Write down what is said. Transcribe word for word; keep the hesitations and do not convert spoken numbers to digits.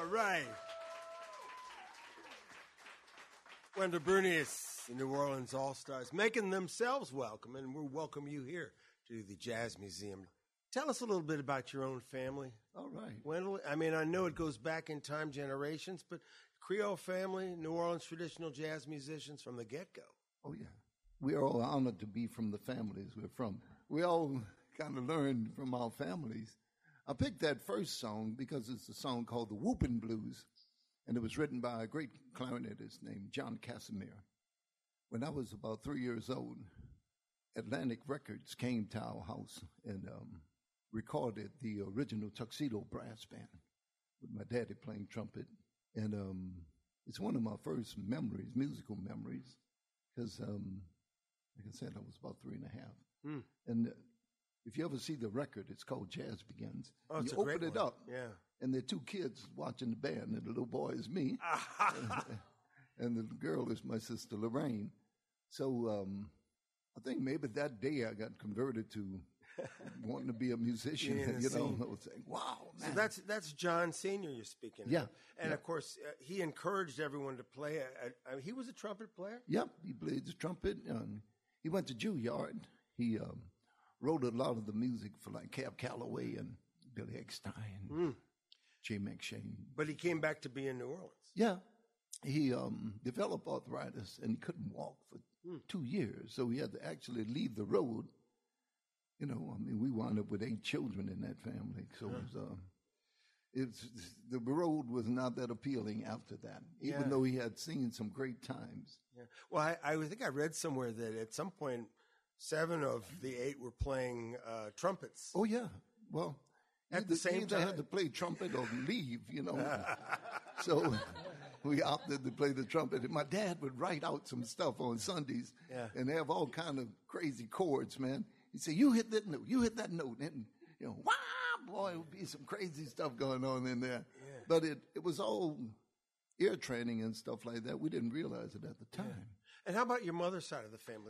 right. Wendell Bernius, the New Orleans All-Stars, making themselves welcome, and we welcome you here to the Jazz Museum. Tell us a little bit about your own family. All right. Wendell, I mean, I know it goes back in time, generations, but Creole family, New Orleans traditional jazz musicians from the get-go. Oh, yeah. We are all honored to be from the families we're from. We all kind of learned from our families. I picked that first song because it's a song called The Whoopin' Blues, and it was written by a great clarinetist named John Casimir. When I was about three years old, Atlantic Records came to our house and um, recorded the original Tuxedo Brass Band with my daddy playing trumpet. And um, it's one of my first memories, musical memories, because, um, like I said, I was about three and a half. Mm. And uh, if you ever see the record, it's called Jazz Begins. Oh, it's you a open great it one. up, Yeah. and there are two kids watching the band, and the little boy is me, and the girl is my sister Lorraine. So um, I think maybe that day I got converted to wanting to be a musician. Yeah, you know, see. I was saying, "Wow, man!" So that's that's John Senior you're speaking of. Yeah, And, yeah. of course, uh, he encouraged everyone to play. A, a, he was a trumpet player? Yep, he played the trumpet. Um, he went to Juilliard. He um, wrote a lot of the music for like Cab Calloway and Billy Eckstine, Mm. Jay McShane. But he came back to be in New Orleans. Yeah, he um, developed arthritis and he couldn't walk for Hmm. two years, so he had to actually leave the road. You know, I mean, we wound up with eight children in that family, so Yeah. it was, uh, it's, the road was not that appealing after that, even Yeah. though he had seen some great times. Yeah. Well, I, I think I read somewhere that at some point, seven of the eight were playing uh, trumpets. Oh yeah, well, At the either- same either time? had to play trumpet or leave, you know. So we opted to play the trumpet. And my dad would write out some stuff on Sundays Yeah. and have all kind of crazy chords, man. He'd say, "You hit that note, you hit that note," and you know, wow, boy, it would be some crazy stuff going on in there. Yeah. But it it was all ear training and stuff like that. We didn't realize it at the time. And how about your mother's side of the family?